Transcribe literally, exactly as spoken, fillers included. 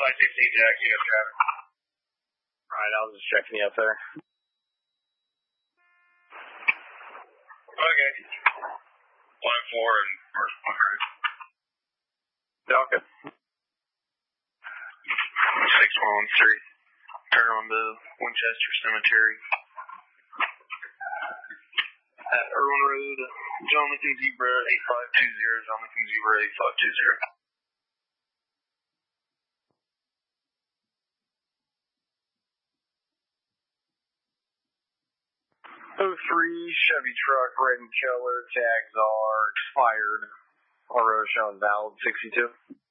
five sixteen Jack, you got traffic. Alright, I was just checking you up there. Okay. One four and first one road. Okay. Six one one three. Turn on to Winchester Cemetery. At Irwin Road, John Lincoln Zebra eight five two zero, John Lincoln Zebra eight five two zero. oh three Chevy truck, red in color, tags are expired. Auto showing valid sixty-two.